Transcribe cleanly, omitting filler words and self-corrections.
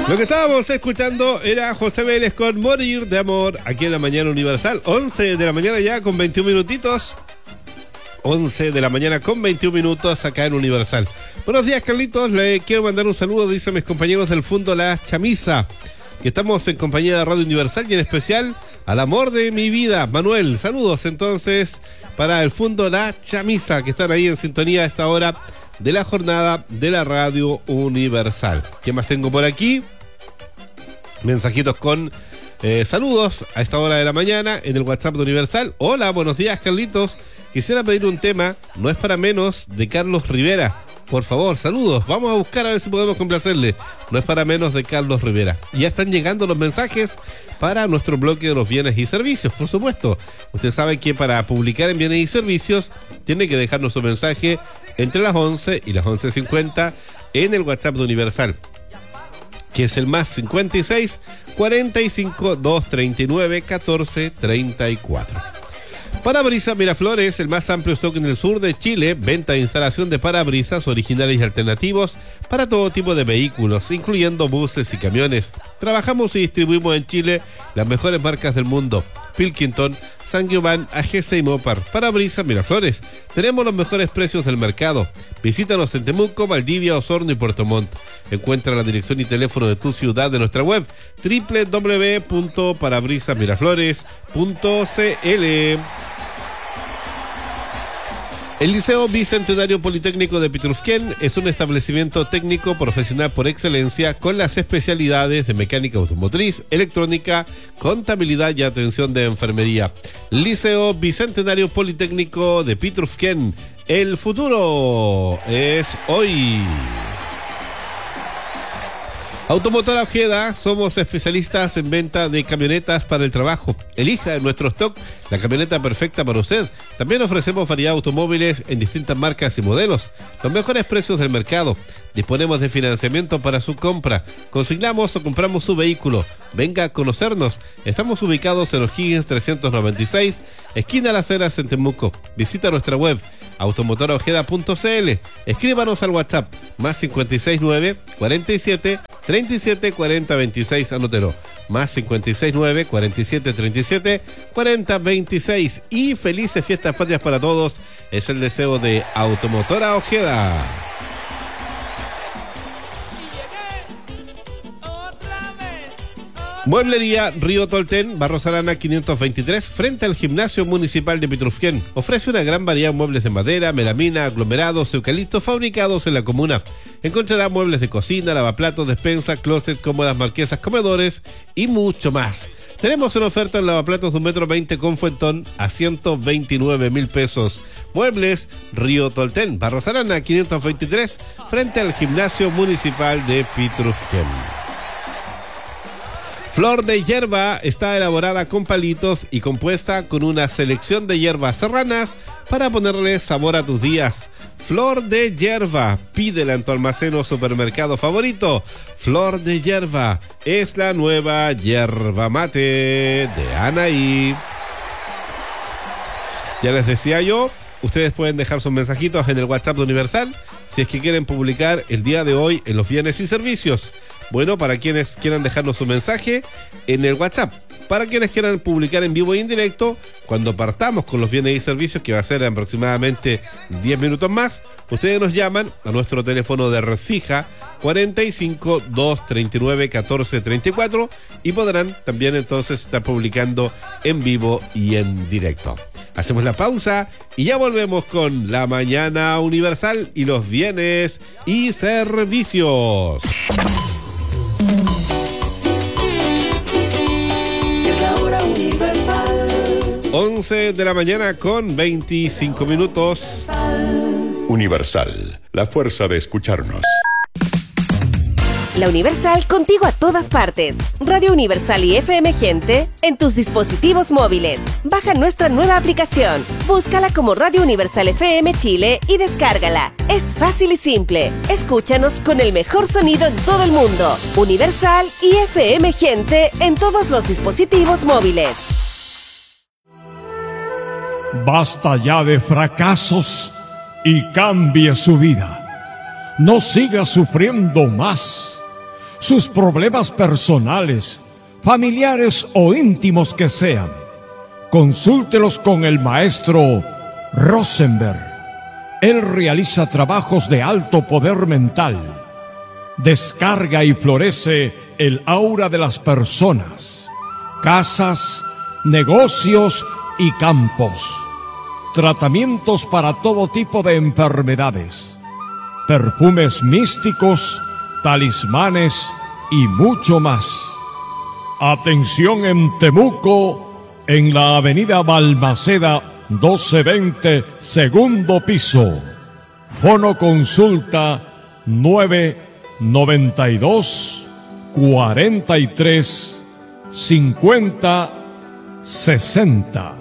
Lo que estábamos escuchando era José Vélez con Morir de Amor, aquí en la Mañana Universal. 11 de la mañana ya con 21 minutitos. 11 de la mañana con 21 minutos acá en Universal. Buenos días, Carlitos. Le quiero mandar un saludo, dice mis compañeros del Fondo La Chamisa, que estamos en compañía de Radio Universal y en especial al amor de mi vida, Manuel. Saludos entonces para el Fondo La Chamisa, que están ahí en sintonía a esta hora de la jornada de la Radio Universal. ¿Qué más tengo por aquí? Mensajitos con saludos a esta hora de la mañana en el WhatsApp de Universal. Hola, buenos días, Carlitos. Quisiera pedir un tema, No es para menos, de Carlos Rivera. Por favor, saludos. Vamos a buscar a ver si podemos complacerle. No es para menos de Carlos Rivera. Y ya están llegando los mensajes para nuestro bloque de los bienes y servicios, por supuesto. Usted sabe que para publicar en bienes y servicios tiene que dejarnos su mensaje entre las 11 y las 11:50 en el WhatsApp de Universal, que es el más 56 45 239 14 34. Parabrisas Miraflores, el más amplio stock en el sur de Chile, venta e instalación de parabrisas originales y alternativos para todo tipo de vehículos, incluyendo buses y camiones. Trabajamos y distribuimos en Chile las mejores marcas del mundo: Pilkington, Saint-Gobain, AGC y Mopar. Parabrisas Miraflores, tenemos los mejores precios del mercado. Visítanos en Temuco, Valdivia, Osorno y Puerto Montt. Encuentra la dirección y teléfono de tu ciudad de nuestra web www.parabrisasmiraflores.cl. El Liceo Bicentenario Politécnico de Pitrufquén es un establecimiento técnico profesional por excelencia con las especialidades de mecánica automotriz, electrónica, contabilidad y atención de enfermería. Liceo Bicentenario Politécnico de Pitrufquén. El futuro es hoy. Automotora Ojeda, somos especialistas en venta de camionetas para el trabajo. Elija en nuestro stock la camioneta perfecta para usted. También ofrecemos variedad de automóviles en distintas marcas y modelos, los mejores precios del mercado. Disponemos de financiamiento para su compra. Consignamos o compramos su vehículo. Venga a conocernos. Estamos ubicados en O'Higgins 396, esquina Las Heras en Temuco. Visita nuestra web automotoraojeda.cl. Escríbanos al WhatsApp más 569 47 37 40 26. Anótelo. Más 569 47 37 40 26. Y felices fiestas patrias para todos. Es el deseo de Automotora Ojeda. Mueblería Río Tolten, Barros Arana 523, frente al Gimnasio Municipal de Pitrufquén. Ofrece una gran variedad de muebles de madera, melamina, aglomerados, eucaliptos fabricados en la comuna. Encontrará muebles de cocina, lavaplatos, despensa, closet, cómodas, marquesas, comedores y mucho más. Tenemos una oferta en lavaplatos de 1,20 m con fuentón a 129.000 pesos. Muebles Río Tolten, Barros Arana 523, frente al Gimnasio Municipal de Pitrufquén. Flor de Hierba está elaborada con palitos y compuesta con una selección de hierbas serranas para ponerle sabor a tus días. Flor de Hierba, pídela en tu almacén o supermercado favorito. Flor de Hierba es la nueva yerba mate de Anaí. Ya les decía yo, ustedes pueden dejar sus mensajitos en el WhatsApp de Universal si es que quieren publicar el día de hoy en los bienes y servicios. Bueno, para quienes quieran dejarnos su mensaje en el WhatsApp. Para quienes quieran publicar en vivo y en directo, cuando partamos con los bienes y servicios, que va a ser en aproximadamente 10 minutos más, ustedes nos llaman a nuestro teléfono de red fija 45 239 14 34 y podrán también entonces estar publicando en vivo y en directo. Hacemos la pausa y ya volvemos con la Mañana Universal y los bienes y servicios. Es la hora universal. 11 de la mañana con 25 minutos. Universal, la fuerza de escucharnos. La Universal contigo a todas partes. Radio Universal y FM Gente en tus dispositivos móviles. Baja nuestra nueva aplicación. Búscala como Radio Universal FM Chile y descárgala. Es fácil y simple. Escúchanos con el mejor sonido en todo el mundo. Universal y FM Gente en todos los dispositivos móviles. Basta ya de fracasos y cambie su vida. No siga sufriendo más. sus problemas personales, familiares o íntimos que sean. Consúltelos con el maestro Rosenberg. Él realiza trabajos de alto poder mental. Descarga y florece el aura de las personas, casas, negocios y campos. Tratamientos para todo tipo de enfermedades, perfumes místicos, talismanes y mucho más. Atención en Temuco, en la avenida Balmaceda 1220, segundo piso. Fono consulta 992 43 50 60.